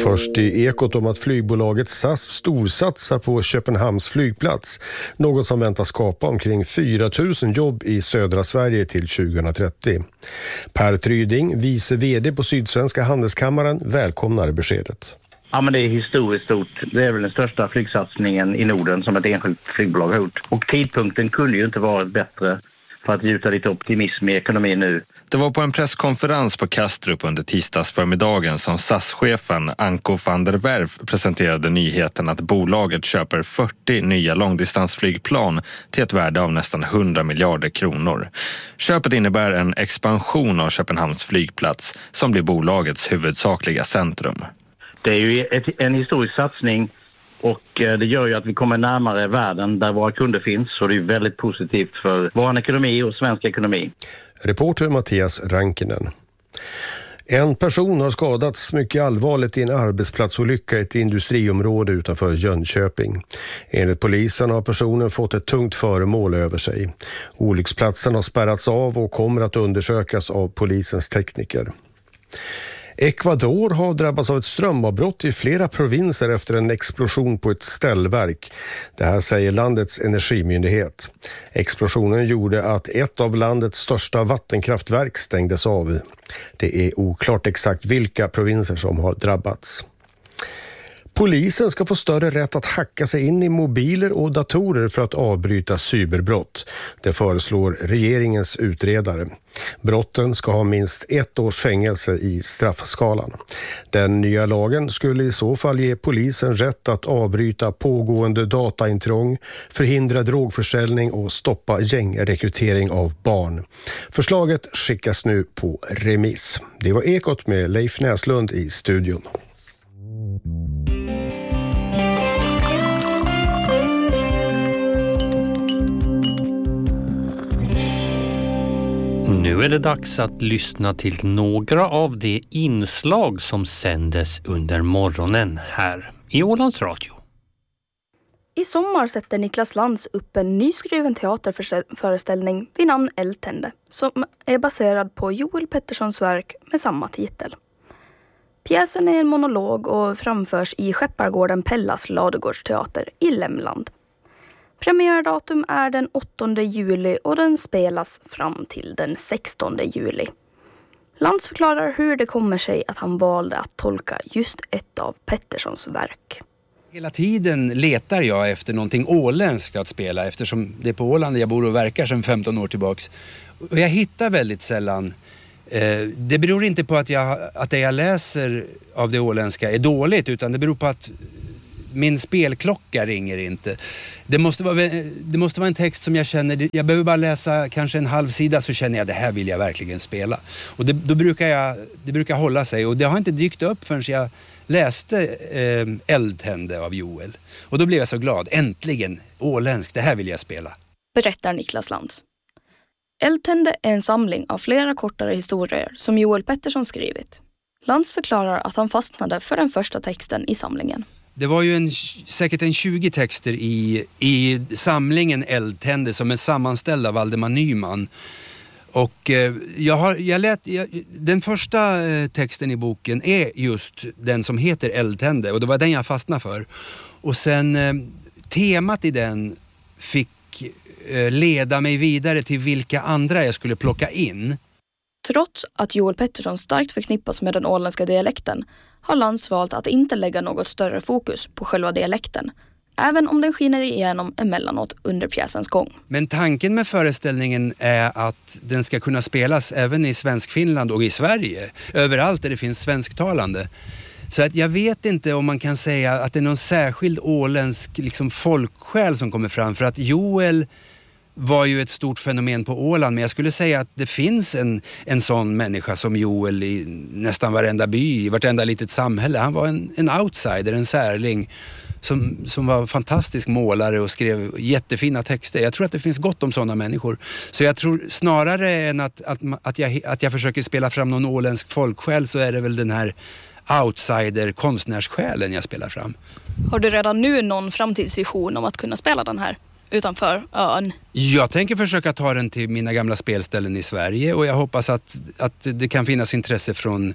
Först i Ekot om att flygbolaget SAS storsatsar på Köpenhamns flygplats. Något som väntas skapa omkring 4 000 jobb i södra Sverige till 2030. Per Tryding, vice vd på Sydsvenska handelskammaren, välkomnar beskedet. Ja, men det är historiskt stort. Det är väl den största flygsatsningen i Norden som ett enskilt flygbolag har gjort. Och tidpunkten kunde ju inte varit bättre för att gjuta lite optimism i ekonomin nu. Det var på en presskonferens på Kastrup under tisdagsförmiddagen som SAS-chefen Anko van der Werf presenterade nyheten att bolaget köper 40 nya långdistansflygplan till ett värde av nästan 100 miljarder kronor. Köpet innebär en expansion av Köpenhamns flygplats som blir bolagets huvudsakliga centrum. Det är ju en historisk satsning och det gör ju att vi kommer närmare världen där våra kunder finns, och det är väldigt positivt för vår ekonomi och svensk ekonomi. Reporter Mattias Rankinen. En person har skadats mycket allvarligt i en arbetsplatsolycka i ett industriområde utanför Jönköping. Enligt polisen har personen fått ett tungt föremål över sig. Olycksplatsen har spärrats av och kommer att undersökas av polisens tekniker. Ecuador har drabbats av ett strömavbrott i flera provinser efter en explosion på ett ställverk. Det här säger landets energimyndighet. Explosionen gjorde att ett av landets största vattenkraftverk stängdes av. Det är oklart exakt vilka provinser som har drabbats. Polisen ska få större rätt att hacka sig in i mobiler och datorer för att avbryta cyberbrott. Det föreslår regeringens utredare. Brotten ska ha minst 1 års fängelse i straffskalan. Den nya lagen skulle i så fall ge polisen rätt att avbryta pågående dataintrång, förhindra drogförsäljning och stoppa gängrekrytering av barn. Förslaget skickas nu på remiss. Det var Ekot med Leif Näslund i studion. Nu är det dags att lyssna till några av de inslag som sändes under morgonen här i Ålands Radio. I sommar sätter Niklas Lantz upp en nyskriven teaterföreställning vid namn Eldtände som är baserad på Joel Petterssons verk med samma titel. Pjäsen är en monolog och framförs i Skeppargården Pellas ladugårdsteater i Lämland. Premiärdatum är den 8 juli och den spelas fram till den 16 juli. Lantz förklarar hur det kommer sig att han valde att tolka just ett av Petterssons verk. Hela tiden letar jag efter någonting åländskt att spela eftersom det är på Åland jag bor och verkar sedan 15 år tillbaks. Och jag hittar väldigt sällan. Det beror inte på att det jag läser av det åländska är dåligt, utan det beror på att min spelklocka ringer inte. Det måste vara en text som jag känner, jag behöver bara läsa kanske en halv sida så känner jag det här vill jag verkligen spela. Och det brukar hålla sig, och det har inte dykt upp förrän jag läste Eldtände av Joel. Och då blev jag så glad, äntligen åländsk, det här vill jag spela. Berättar Niklas Lantz. Eldtände är en samling av flera kortare historier som Joel Pettersson skrivit. Lantz förklarar att han fastnade för den första texten i samlingen. Det var ju säkert en 20 texter i samlingen Eldtände som är sammanställd av Valdemar Nyman. Och den första texten i boken är just den som heter Eldtände, och det var den jag fastnade för. Och sen temat i den fick leda mig vidare till vilka andra jag skulle plocka in. Trots att Joel Pettersson starkt förknippas med den åländska dialekten har Lantz valt att inte lägga något större fokus på själva dialekten, även om den skiner igenom emellanåt under pjäsens gång. Men tanken med föreställningen är att den ska kunna spelas även i Svenskfinland och i Sverige, överallt där det finns svensktalande. Så att jag vet inte om man kan säga att det är någon särskild åländsk folksjäl som kommer fram, för att Joel var ju ett stort fenomen på Åland, men jag skulle säga att det finns en sån människa som Joel i nästan varenda by, i vartenda litet samhälle. Han var en outsider, en särling som var fantastisk målare och skrev jättefina texter. Jag tror att det finns gott om sådana människor. Så jag tror snarare än att jag försöker spela fram någon åländsk folksjäl, så är det väl den här outsider-konstnärssjälen jag spelar fram. Har du redan nu någon framtidsvision om att kunna spela den här? utanför ön? Jag tänker försöka ta den till mina gamla spelställen i Sverige och jag hoppas att det kan finnas intresse från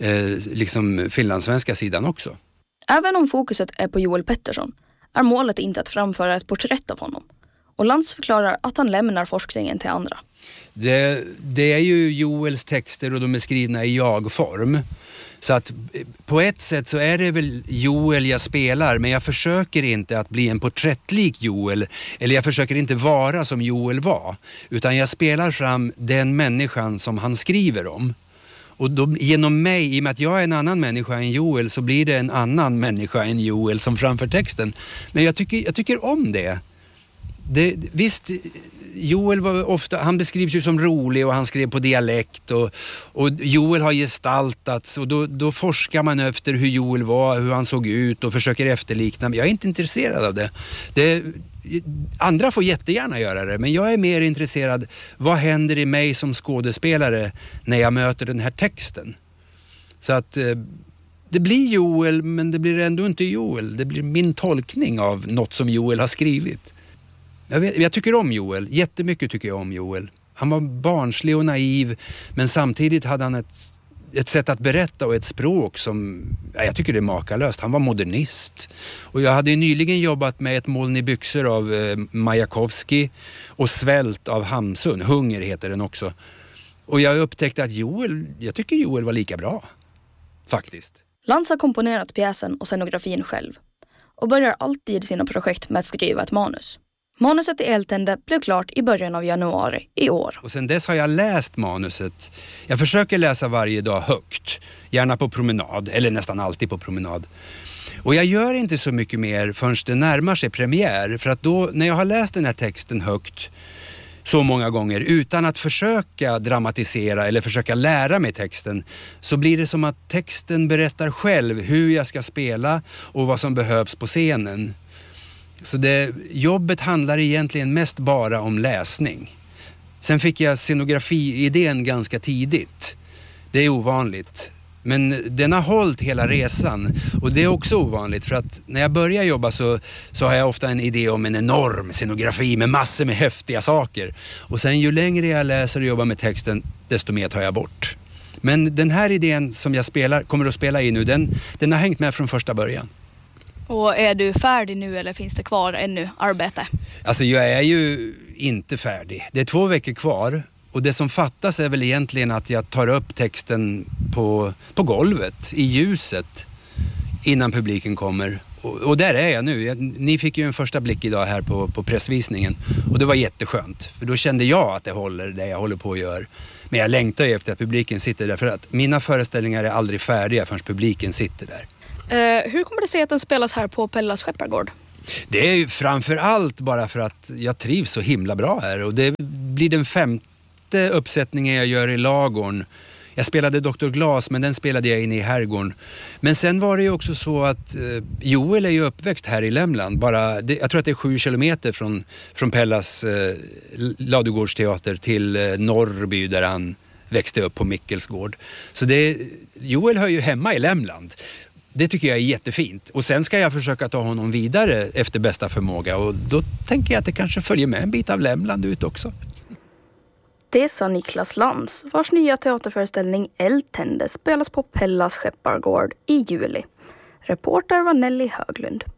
liksom finlandssvenska sidan också. Även om fokuset är på Joel Pettersson är målet inte att framföra ett porträtt av honom. Och Lantz förklarar att han lämnar forskningen till andra. Det är ju Joels texter och de är skrivna i jag-form. Så att på ett sätt så är det väl Joel jag spelar, men jag försöker inte att bli en porträttlik Joel, eller jag försöker inte vara som Joel var, utan jag spelar fram den människan som han skriver om. Och då, genom mig, i och med att jag är en annan människa än Joel, så blir det en annan människa än Joel som framför texten. Men jag tycker om det. Visst, Joel var ofta, han beskrivs ju som rolig och han skrev på dialekt och Joel har gestaltats och då forskar man efter hur Joel var, hur han såg ut och försöker efterlikna. Men jag är inte intresserad av det. Andra får jättegärna göra det, men jag är mer intresserad, vad händer i mig som skådespelare när jag möter den här texten? Så att det blir Joel, men det blir ändå inte Joel. Det blir min tolkning av något som Joel har skrivit. Jag tycker om Joel, jättemycket tycker jag om Joel. Han var barnslig och naiv, men samtidigt hade han ett sätt att berätta och ett språk som, jag tycker det är makalöst. Han var modernist. Och jag hade nyligen jobbat med Ett moln i byxor av Majakovskij och Svält av Hamsun. Hunger heter den också. Och jag upptäckte att jag tycker Joel var lika bra, faktiskt. Lantz har komponerat pjäsen och scenografin själv och börjar alltid sina projekt med att skriva ett manus. Manuset i Eltände blev klart i början av januari i år. Och sen dess har jag läst manuset. Jag försöker läsa varje dag högt. Gärna på promenad, eller nästan alltid på promenad. Och jag gör inte så mycket mer förrän det närmar sig premiär. För att då, när jag har läst den här texten högt så många gånger utan att försöka dramatisera eller försöka lära mig texten, så blir det som att texten berättar själv hur jag ska spela och vad som behövs på scenen. Så jobbet handlar egentligen mest bara om läsning. Sen fick jag scenografi-idén ganska tidigt. Det är ovanligt. Men den har hållit hela resan. Och det är också ovanligt, för att när jag börjar jobba så har jag ofta en idé om en enorm scenografi med massor med häftiga saker. Och sen ju längre jag läser och jobbar med texten, desto mer tar jag bort. Men den här idén som jag kommer att spela i nu, den har hängt med från första början. Och är du färdig nu eller finns det kvar ännu arbete? Alltså jag är ju inte färdig. Det är 2 veckor kvar. Och det som fattas är väl egentligen att jag tar upp texten på golvet, i ljuset, innan publiken kommer. Och där är jag nu. Ni fick ju en första blick idag här på pressvisningen. Och det var jätteskönt. För då kände jag att det håller, det jag håller på att göra. Men jag längtar ju efter att publiken sitter där. För att mina föreställningar är aldrig färdiga förrän publiken sitter där. Hur kommer det sig att den spelas här på Pellas Skeppargård? Det är ju framför allt bara för att jag trivs så himla bra här. Och det blir den 5:e uppsättningen jag gör i Lagorn. Jag spelade Dr. Glas, men den spelade jag inne i Herrgården. Men sen var det ju också så att Joel är ju uppväxt här i Lämland. Jag tror att det är 7 kilometer från Pellas Ladugårdsteater till Norrby, där han växte upp på Mickelsgård. Så Joel hör ju hemma i Lämland. Det tycker jag är jättefint. Och sen ska jag försöka ta honom vidare efter bästa förmåga. Och då tänker jag att det kanske följer med en bit av Lämland ut också. Det sa Niklas Lantz, vars nya teaterföreställning Eltände spelas på Pellas Skeppargård i juli. Reporter var Nelly Höglund.